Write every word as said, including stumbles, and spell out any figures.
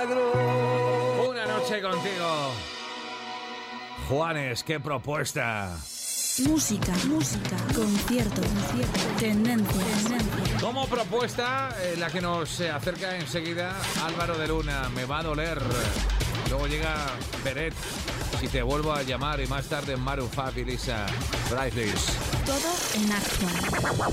milagro. Una noche contigo. Juanes, qué propuesta. Música, música, concierto, concierto, tendencia, tendencia. Como propuesta, eh, la que nos eh, acerca enseguida, Álvaro de Luna, Me va a doler. Luego llega Beret, Si te vuelvo a llamar, y más tarde Maroon five y Lisa Priceless. Todo en Actual.